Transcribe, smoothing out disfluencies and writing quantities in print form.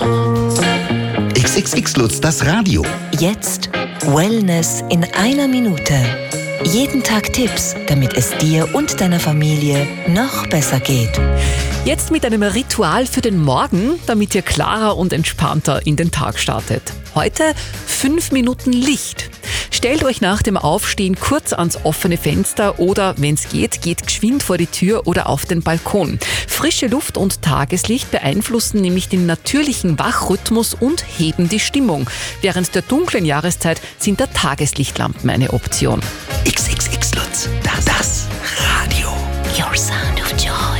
XXX Lutz, das Radio. Jetzt Wellness in einer Minute. Jeden Tag Tipps, damit es dir und deiner Familie noch besser geht. Jetzt mit einem Ritual für den Morgen, damit ihr klarer und entspannter in den Tag startet. Heute 5 Minuten Licht. Stellt euch nach dem Aufstehen kurz ans offene Fenster oder, wenn es geht, geht geschwind vor die Tür oder auf den Balkon. Frische Luft und Tageslicht beeinflussen nämlich den natürlichen Wachrhythmus und heben die Stimmung. Während der dunklen Jahreszeit sind da Tageslichtlampen eine Option. XXX Lutz, das Radio. Your sound of joy.